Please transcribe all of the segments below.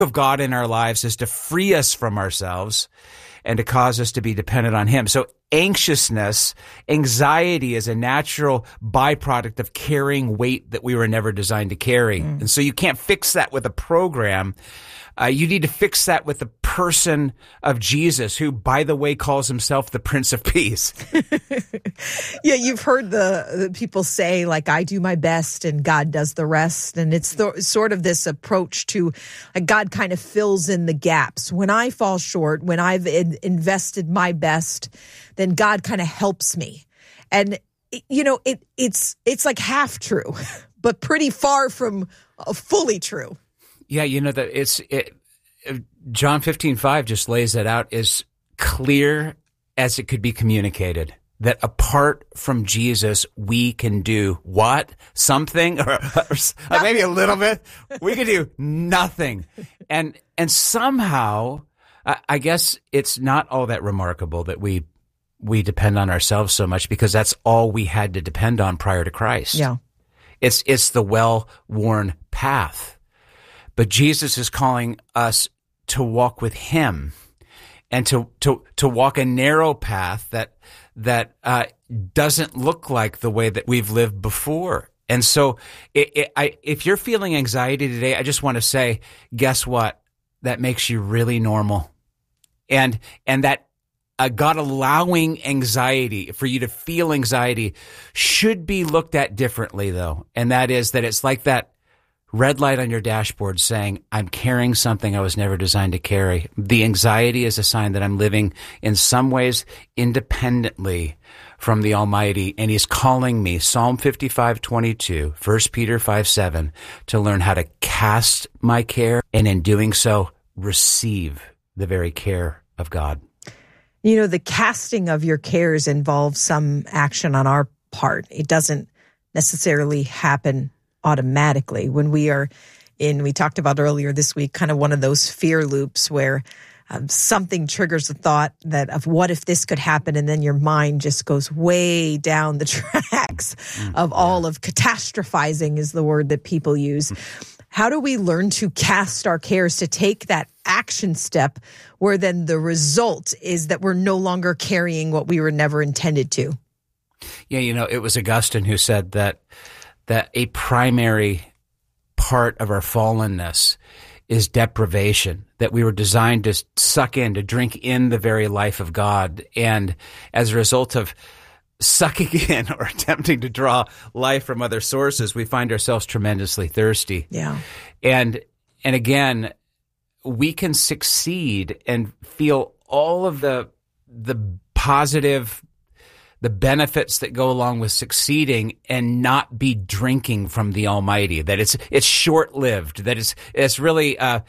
of God in our lives is to free us from ourselves and to cause us to be dependent on him. So anxiety is a natural byproduct of carrying weight that we were never designed to carry. And so you can't fix that with a program. You need to fix that with the person of Jesus, who, by the way, calls himself the Prince of Peace. Yeah, you've heard the people say, like, I do my best and God does the rest. And it's sort of this approach to God kind of fills in the gaps. When I fall short, when I've invested my best, then God kind of helps me. And, it's like half true, but pretty far from fully true. Yeah, that John 15:5 just lays that out as clear as it could be communicated, that apart from Jesus, we can do what? Something? Or maybe a little bit. We can do nothing. And somehow, I guess it's not all that remarkable that we depend on ourselves so much, because that's all we had to depend on prior to Christ. Yeah. It's the well-worn path. But Jesus is calling us to walk with him and to walk a narrow path that doesn't look like the way that we've lived before. And so if you're feeling anxiety today, I just want to say, guess what? That makes you really normal. And that God allowing anxiety, for you to feel anxiety, should be looked at differently, though. And that is that it's like that red light on your dashboard saying, I'm carrying something I was never designed to carry. The anxiety is a sign that I'm living in some ways independently from the Almighty, and he's calling me, Psalm 55:22, 1 Peter 5:7, to learn how to cast my care, and in doing so, receive the very care of God. The casting of your cares involves some action on our part. It doesn't necessarily happen automatically. When we talked about earlier this week, kind of one of those fear loops where something triggers the thought of what if this could happen, and then your mind just goes way down the tracks of all of catastrophizing is the word that people use. How do we learn to cast our cares, to take that action step where then the result is that we're no longer carrying what we were never intended to? Yeah, it was Augustine who said that a primary part of our fallenness is deprivation, that we were designed to suck in, to drink in the very life of God. And as a result of sucking in or attempting to draw life from other sources, we find ourselves tremendously thirsty. Yeah. And again, we can succeed and feel all of the positive, the benefits that go along with succeeding, and not be drinking from the Almighty. That it's short-lived. That it's really it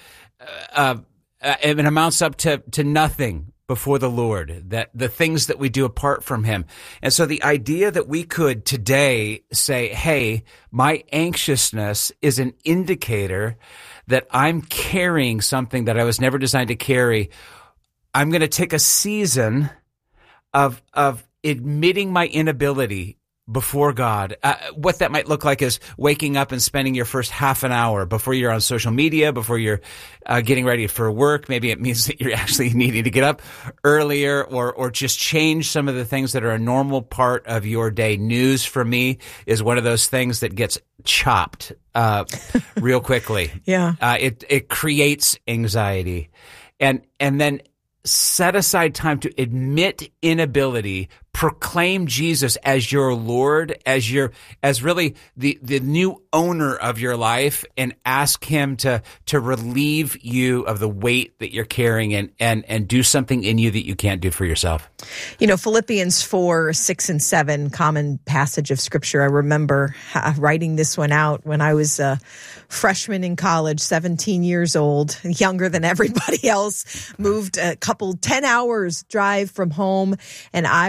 amounts up to nothing before the Lord. That the things that we do apart from him. And so the idea that we could today say, "Hey, my anxiousness is an indicator that I'm carrying something that I was never designed to carry. I'm going to take a season of admitting my inability before God." What that might look like is waking up and spending your first half an hour before you're on social media, before you're getting ready for work. Maybe it means that you're actually needing to get up earlier, or just change some of the things that are a normal part of your day. News, for me, is one of those things that gets chopped real quickly. Yeah. It creates anxiety. And then set aside time to admit inability, proclaim Jesus as your Lord, as really the new owner of your life, and ask him to relieve you of the weight that you're carrying, and do something in you that you can't do for yourself. Philippians 4:6-7, common passage of scripture. I remember writing this one out when I was a freshman in college, 17 years old, younger than everybody else, moved 10 hours drive from home, and I was battling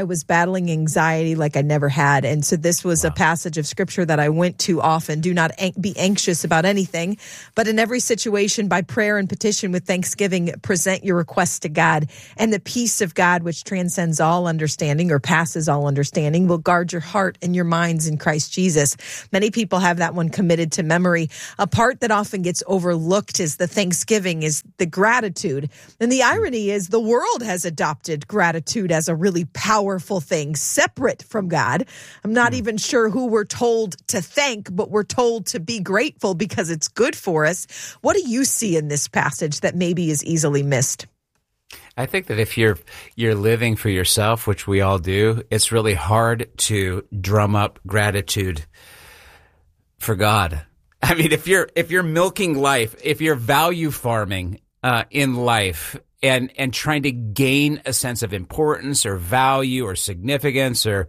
battling anxiety like I never had. And so this was a passage of scripture that I went to often. Do not be anxious about anything, but in every situation by prayer and petition with thanksgiving, present your requests to God. And the peace of God, which transcends all understanding or passes all understanding, will guard your heart and your minds in Christ Jesus. Many people have that one committed to memory. A part that often gets overlooked is the thanksgiving, is the gratitude. And the irony is the world has adopted gratitude as a really powerful thing, separate from God. I'm not even sure who we're told to thank, but we're told to be grateful because it's good for us. What do you see in this passage that maybe is easily missed? I think that if you're living for yourself, which we all do, it's really hard to drum up gratitude for God. I mean, if you're milking life, if you're value farming in life, and trying to gain a sense of importance or value or significance or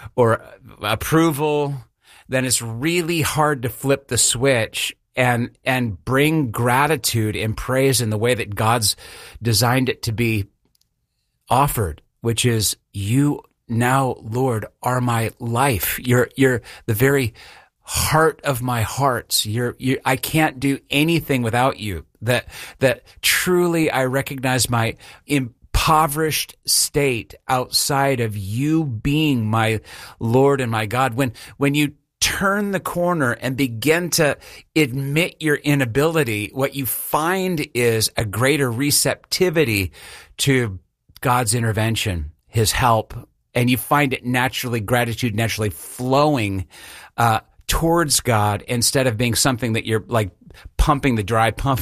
approval, then it's really hard to flip the switch and bring gratitude and praise in the way that God's designed it to be offered, which is, you now, Lord, are my life. You're the very heart of my hearts. I can't do anything without you. That truly I recognize my impoverished state outside of you being my Lord and my God. When you turn the corner and begin to admit your inability, what you find is a greater receptivity to God's intervention, his help, and you find it gratitude naturally flowing towards God instead of being something that you're like pumping the dry pump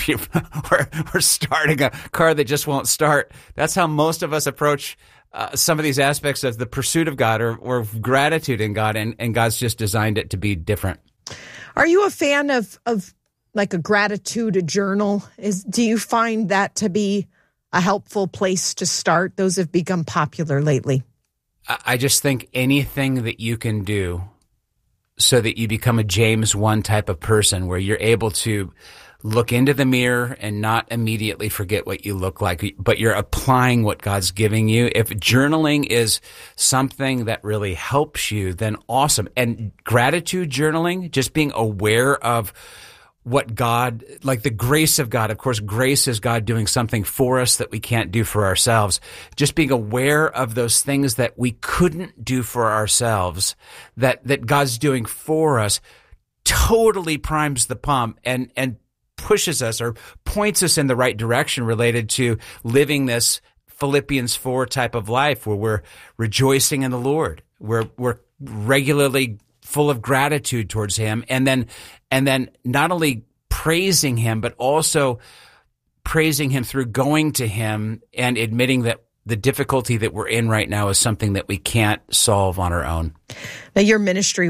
or starting a car that just won't start. That's how most of us approach some of these aspects of the pursuit of God or gratitude in God, and God's just designed it to be different. Are you a fan of like a gratitude journal? Do you find that to be a helpful place to start? Those have become popular lately. I just think anything that you can do so that you become a James 1 type of person where you're able to look into the mirror and not immediately forget what you look like, but you're applying what God's giving you. If journaling is something that really helps you, then awesome. And gratitude journaling, just being aware of what God, like the grace of God. Of course, grace is God doing something for us that we can't do for ourselves. Just being aware of those things that we couldn't do for ourselves, that God's doing for us, totally primes the pump and pushes us or points us in the right direction related to living this Philippians 4 type of life where we're rejoicing in the Lord. We're regularly full of gratitude towards him, and then not only praising him, but also praising him through going to him and admitting that the difficulty that we're in right now is something that we can't solve on our own. Now, your ministry,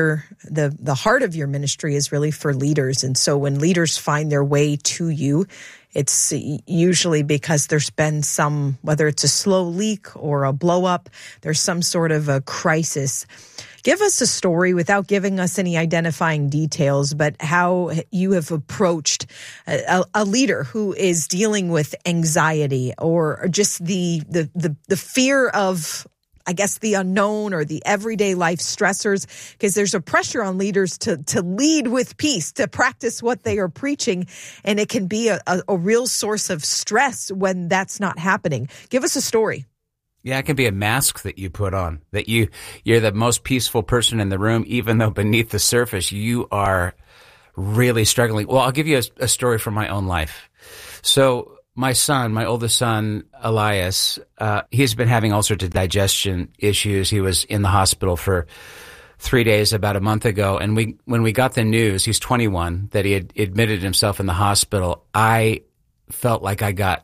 the heart of your ministry is really for leaders. And so when leaders find their way to you, it's usually because there's been whether it's a slow leak or a blow up, there's some sort of a crisis. Give us a story without giving us any identifying details, but how you have approached a leader who is dealing with anxiety or just the fear of, I guess, the unknown or the everyday life stressors, because there's a pressure on leaders to lead with peace, to practice what they are preaching, and it can be a real source of stress when that's not happening. Give us a story. Yeah, it can be a mask that you put on, that you're the most peaceful person in the room, even though beneath the surface you are really struggling. Well, I'll give you a story from my own life. So my oldest son, Elias, he's been having all sorts of digestion issues. He was in the hospital for 3 days about a month ago. And when we got the news, he's 21, that he had admitted himself in the hospital, I felt like I got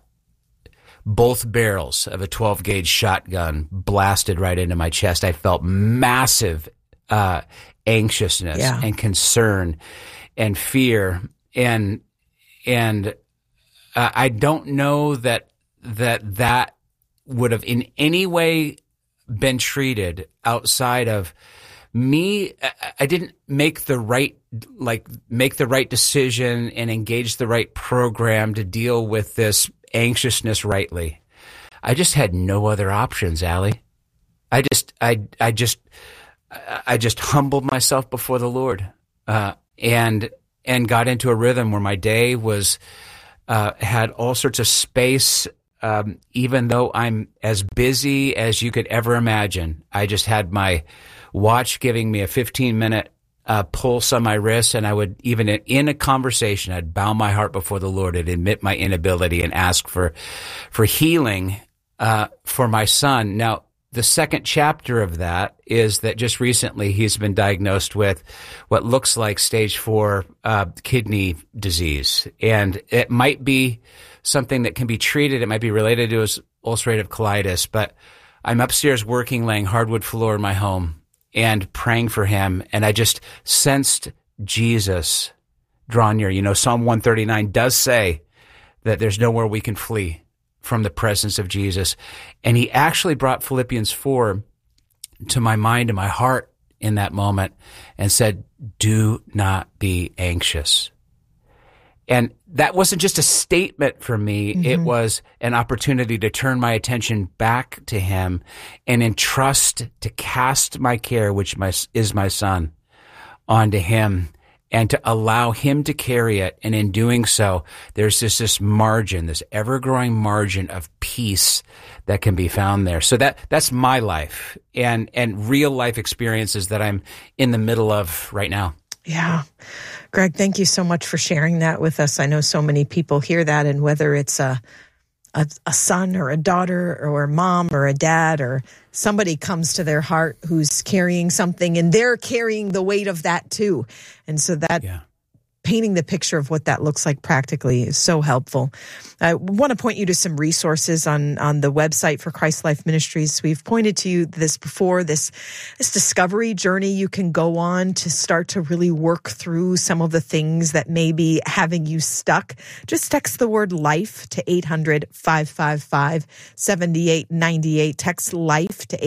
both barrels of a 12-gauge shotgun blasted right into my chest. I felt massive anxiousness and concern and fear. And I don't know that would have in any way been treated outside of me. I didn't make the right decision and engage the right program to deal with this anxiousness rightly. I just had no other options, Allie. I just humbled myself before the Lord, and got into a rhythm where my day was had all sorts of space. Even though I'm as busy as you could ever imagine, I just had my watch giving me a 15-minute pulse on my wrist, and I would, even in a conversation, I'd bow my heart before the Lord and admit my inability and ask for healing for my son. Now, the second chapter of that is that just recently he's been diagnosed with what looks like stage 4 kidney disease. And it might be something that can be treated. It might be related to his ulcerative colitis. But I'm upstairs working, laying hardwood floor in my home and praying for him. And I just sensed Jesus draw near. You know, Psalm 139 does say that there's nowhere we can flee from the presence of Jesus. And he actually brought Philippians 4 to my mind and my heart in that moment and said, do not be anxious. And that wasn't just a statement for me. Mm-hmm. It was an opportunity to turn my attention back to him and entrust, to cast my care, which is my son, onto him, and to allow him to carry it. And in doing so, there's this margin, this ever-growing margin of peace that can be found there. So that's my life and real life experiences that I'm in the middle of right now. Yeah. Greg, thank you so much for sharing that with us. I know so many people hear that, and whether it's a son or a daughter or a mom or a dad or somebody comes to their heart who's carrying something, and they're carrying the weight of that too. And so that painting the picture of what that looks like practically is so helpful. I want to point you to some resources on the website for Christ Life Ministries. We've pointed to you this before, this discovery journey you can go on to start to really work through some of the things that may be having you stuck. Just text the word LIFE to 800-555-7898. Text LIFE to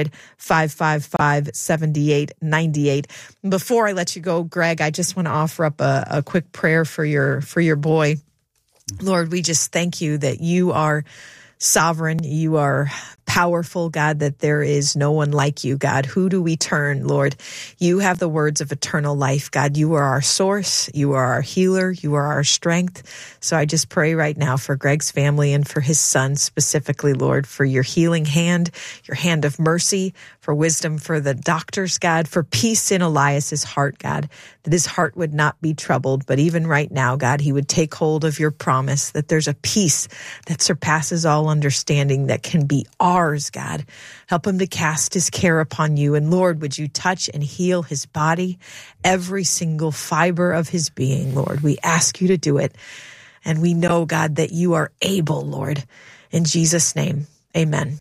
800-555-7898. Before I let you go, Greg, I just want to offer up a quick prayer for your boy. Lord, we just thank you that you are sovereign. You are powerful, God, that there is no one like you, God. Who do we turn, Lord? You have the words of eternal life, God. You are our source. You are our healer. You are our strength. So I just pray right now for Greg's family and for his son specifically, Lord, for your healing hand, your hand of mercy, for wisdom for the doctors, God, for peace in Elias's heart, God, that his heart would not be troubled. But even right now, God, he would take hold of your promise that there's a peace that surpasses all understanding that can be ours, God. Help him to cast his care upon you. And Lord, would you touch and heal his body, every single fiber of his being, Lord. We ask you to do it. And we know, God, that you are able, Lord. In Jesus' name, amen.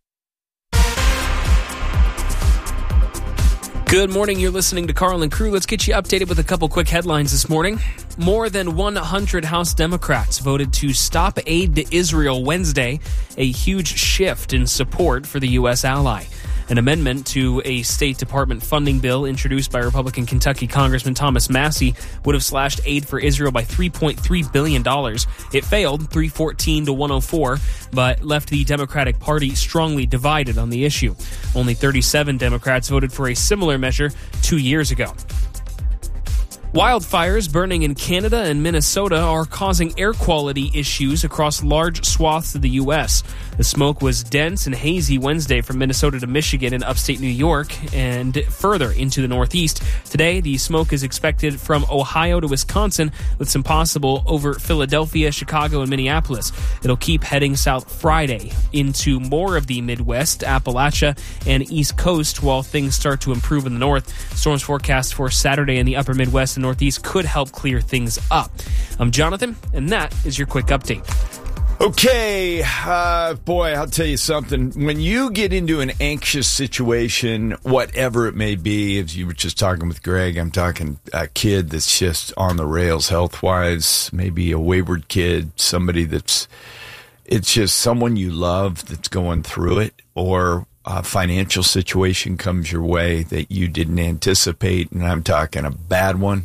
Good morning. You're listening to Carl and Crew. Let's get you updated with a couple quick headlines this morning. More than 100 House Democrats voted to stop aid to Israel Wednesday, a huge shift in support for the U.S. ally. An amendment to a State Department funding bill introduced by Republican Kentucky Congressman Thomas Massie would have slashed aid for Israel by $3.3 billion. It failed 314 to 104, but left the Democratic Party strongly divided on the issue. Only 37 Democrats voted for a similar measure 2 years ago. Wildfires burning in Canada and Minnesota are causing air quality issues across large swaths of the U.S. The smoke was dense and hazy Wednesday from Minnesota to Michigan and upstate New York and further into the Northeast. Today, the smoke is expected from Ohio to Wisconsin, with some possible over Philadelphia, Chicago, and Minneapolis. It'll keep heading south Friday into more of the Midwest, Appalachia, and East Coast while things start to improve in the north. Storms forecast for Saturday in the upper Midwest and Northeast could help clear things up. I'm Jonathan, and that is your quick update. Okay, boy, I'll tell you something. When you get into an anxious situation, whatever it may be, as you were just talking with Greg, I'm talking a kid that's just on the rails health-wise, maybe a wayward kid, somebody it's just someone you love that's going through it, or a financial situation comes your way that you didn't anticipate, and I'm talking a bad one.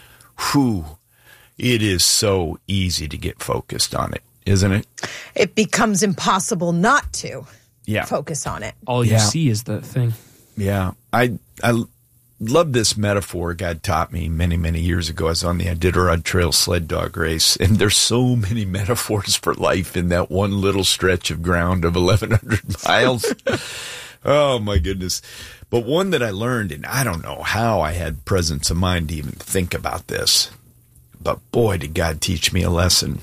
It is so easy to get focused on it, isn't it? It becomes impossible not to focus on it. All you see is the thing. Yeah. I love this metaphor God taught me many, many years ago. I was on the Iditarod Trail sled dog race, and there's so many metaphors for life in that one little stretch of ground of 1,100 miles. Oh, my goodness. But one that I learned, and I don't know how I had presence of mind to even think about this, but boy, did God teach me a lesson.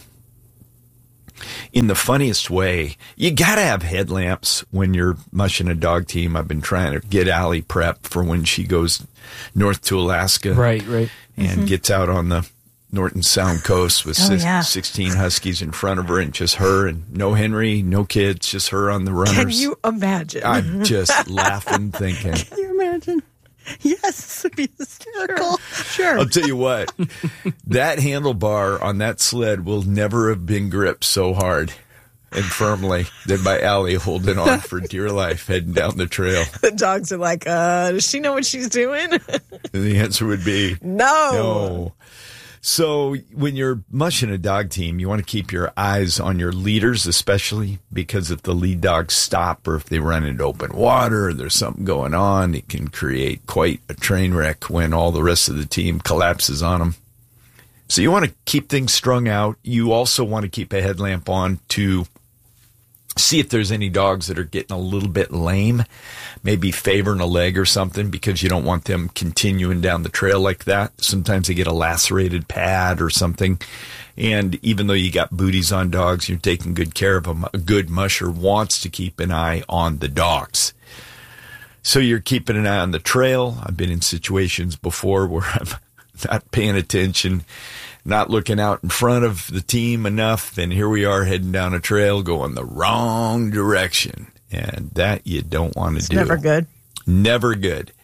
In the funniest way, you got to have headlamps when you're mushing a dog team. I've been trying to get Allie prepped for when she goes north to Alaska. Right. And gets out on the Norton Sound coast with 16 huskies in front of her, and just her, and no Henry, no kids, just her on the runners. Can you imagine? I'm just laughing, thinking. Can you imagine? Yes, this would be hysterical. Sure. I'll tell you what, that handlebar on that sled will never have been gripped so hard and firmly than by Allie holding on for dear life heading down the trail. The dogs are like, does she know what she's doing? And the answer would be no. So when you're mushing a dog team, you want to keep your eyes on your leaders, especially because if the lead dogs stop or if they run into open water or there's something going on, it can create quite a train wreck when all the rest of the team collapses on them. So you want to keep things strung out. You also want to keep a headlamp on to see if there's any dogs that are getting a little bit lame, maybe favoring a leg or something, because you don't want them continuing down the trail like that. Sometimes they get a lacerated pad or something. And even though you got booties on dogs, you're taking good care of them. A good musher wants to keep an eye on the dogs. So you're keeping an eye on the trail. I've been in situations before where I'm not paying attention, not looking out in front of the team enough, then here we are heading down a trail going the wrong direction. And that you don't want to do. Never good. Never good.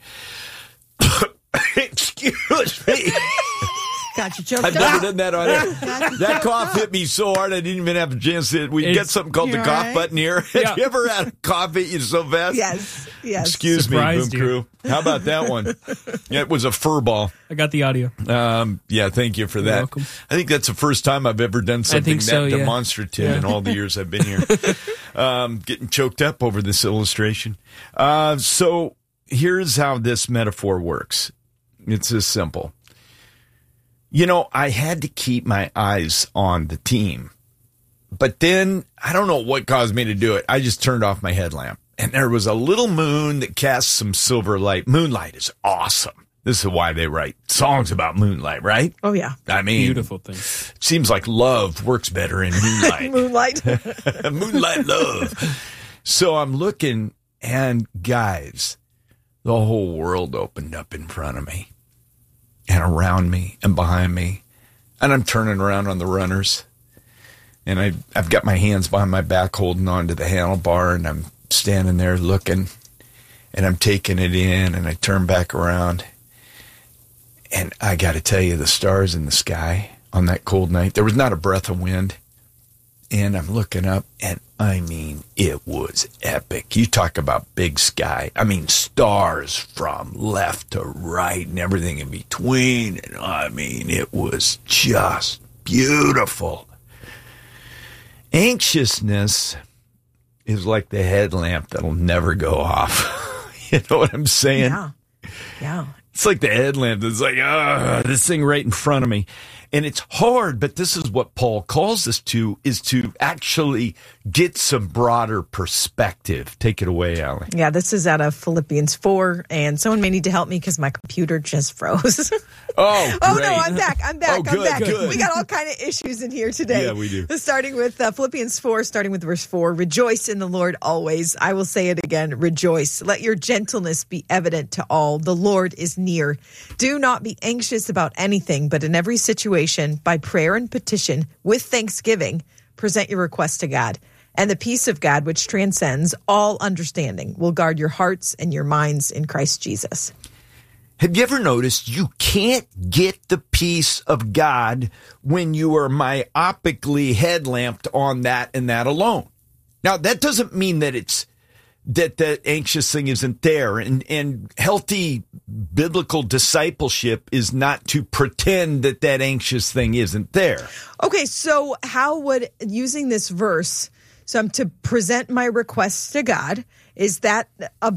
Excuse me. Got you choked I've up. never done that on air. That cough hit me so hard I didn't even have a chance to. We get something called the cough button here. Yeah. Have you ever had a cough hit you so fast? Yes. Excuse Surprised me, Boom Crew. How about that one? Yeah, it was a fur ball. I got the audio. Yeah, thank you for that. You're welcome. I think that's the first time I've ever done something that yeah. demonstrative in all the years I've been here. Getting choked up over this illustration. So here's how this metaphor works. It's this simple. You know, I had to keep my eyes on the team. But then, I don't know what caused me to do it. I just turned off my headlamp. And there was a little moon that cast some silver light. Moonlight is awesome. This is why they write songs about moonlight, right? Oh, yeah. I mean, Beautiful thing. It seems like love works better in moonlight. Moonlight. Moonlight love. So I'm looking, and guys, the whole world opened up in front of me and around me and behind me. And I'm turning around on the runners. And I've got my hands behind my back holding on to the handlebar, and I'm standing there looking, and I'm taking it in, and I turn back around. And I got to tell you, the stars in the sky on that cold night, there was not a breath of wind. And I'm looking up, and I mean, it was epic. You talk about big sky. I mean, stars from left to right and everything in between. And I mean, it was just beautiful. Anxiousness is like the headlamp that'll never go off. You know what I'm saying? Yeah. It's like the headlamp that's like, this thing right in front of me. And it's hard, but this is what Paul calls us to, is to actually get some broader perspective. Take it away, Allie. Yeah, this is out of Philippians 4, and someone may need to help me because my computer just froze. Oh, Oh, great. no, I'm back. Oh, good, good. We got all kind of issues in here today. Yeah, we do. Starting with Philippians 4, starting with verse 4. Rejoice in the Lord always. I will say it again. Rejoice. Let your gentleness be evident to all. The Lord is near. Do not be anxious about anything, but in every situation, by prayer and petition, with thanksgiving, present your request to God. And the peace of God, which transcends all understanding, will guard your hearts and your minds in Christ Jesus. Have you ever noticed you can't get the peace of God when you are myopically headlamped on that and that alone? Now, that doesn't mean that it's that anxious thing isn't there. And healthy biblical discipleship is not to pretend that anxious thing isn't there. Okay, so how would, using this verse, so I'm to present my requests to God, is that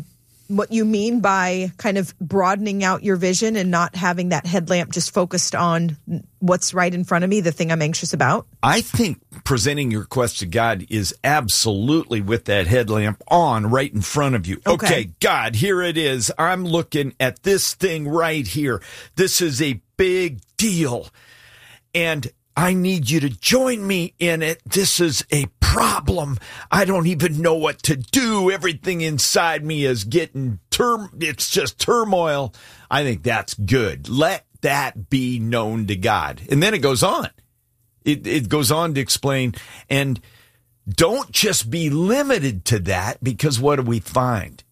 what you mean by kind of broadening out your vision and not having that headlamp just focused on what's right in front of me, the thing I'm anxious about? I think presenting your request to God is absolutely with that headlamp on right in front of you. Okay, God, here it is. I'm looking at this thing right here. This is a big deal, and I need you to join me in it. This is a problem. I don't even know what to do. Everything inside me is getting it's just turmoil. I think that's good. Let that be known to God. And then it goes on. It goes on to explain, and don't just be limited to that, because what do we find?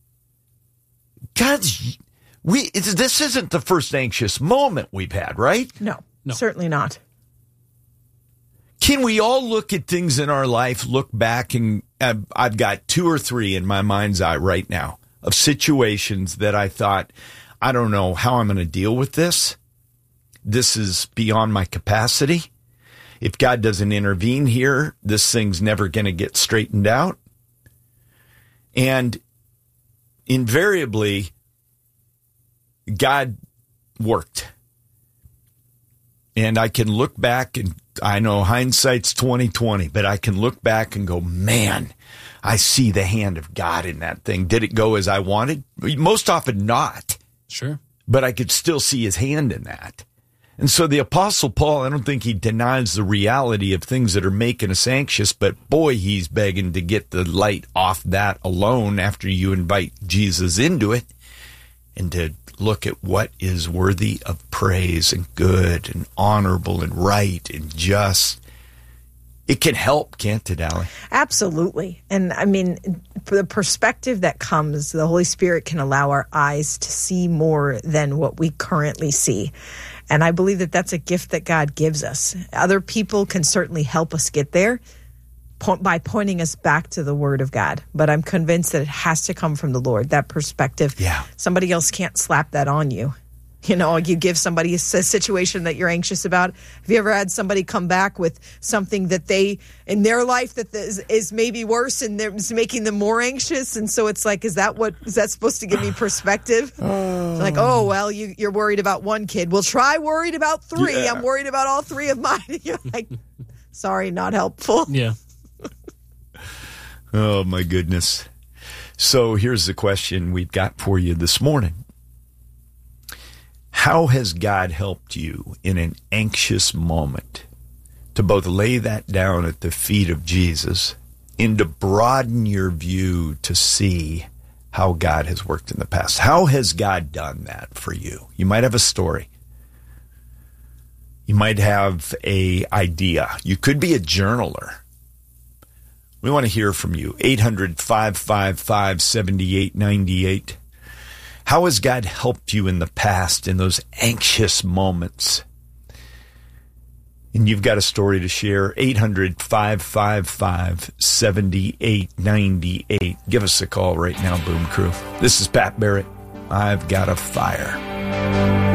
This isn't the first anxious moment we've had, right? No, certainly not. Can we all look at things in our life, look back, and I've got 2 or 3 in my mind's eye right now of situations that I thought, I don't know how I'm going to deal with this. This is beyond my capacity. If God doesn't intervene here, this thing's never going to get straightened out. And invariably, God worked. And I can look back, and I know hindsight's 20/20, but I can look back and go, man, I see the hand of God in that thing. Did it go as I wanted? Most often not. Sure. But I could still see his hand in that. And so the Apostle Paul, I don't think he denies the reality of things that are making us anxious, but boy, he's begging to get the light off that alone after you invite Jesus into it, and to look at what is worthy of praise and good and honorable and right and just. It can help, can't it, Allie? Absolutely. And I mean, for the perspective that comes, the Holy Spirit can allow our eyes to see more than what we currently see. And I believe that that's a gift that God gives us. Other people can certainly help us get there by pointing us back to the Word of God. But I'm convinced that it has to come from the Lord, that perspective. Yeah. Somebody else can't slap that on you. You know, you give somebody a situation that you're anxious about. Have you ever had somebody come back with something that they, in their life, that is maybe worse and is making them more anxious? And so it's like, is that supposed to give me perspective? It's like, oh, well, you're worried about one kid. Well, try worried about 3. Yeah. I'm worried about all 3 of mine. You're like, sorry, not helpful. Yeah. Oh, my goodness. So here's the question we've got for you this morning. How has God helped you in an anxious moment to both lay that down at the feet of Jesus and to broaden your view to see how God has worked in the past? How has God done that for you? You might have a story. You might have an idea. You could be a journaler. We want to hear from you. 800-555-7898. How has God helped you in the past in those anxious moments? And you've got a story to share. 800-555-7898. Give us a call right now, Boom Crew. This is Pat Barrett. I've got a fire.